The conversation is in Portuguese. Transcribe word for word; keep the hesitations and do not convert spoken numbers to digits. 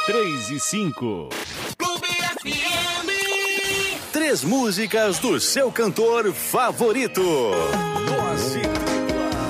três e cinco. Clube F M. Três músicas do seu cantor favorito.